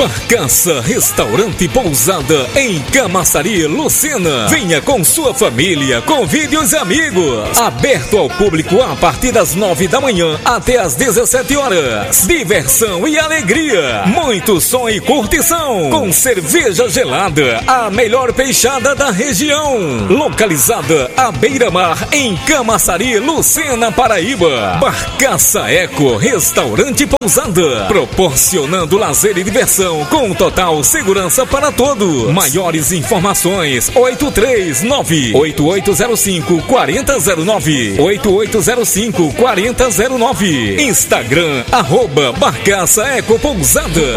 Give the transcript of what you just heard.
Barcaça Restaurante Pousada em Camaçari, Lucena. Venha com sua família, convide os amigos. Aberto ao público a partir das 9 da manhã até as 17 horas. Diversão e alegria, muito som e curtição, com cerveja gelada, a melhor peixada da região. Localizada à beira-mar em Camaçari, Lucena, Paraíba. Barcaça Eco Restaurante Pousada, proporcionando lazer e diversão com total segurança para todos. Maiores informações 839-8805-4009 8805-4009. Instagram @Barcaça Eco Pousada.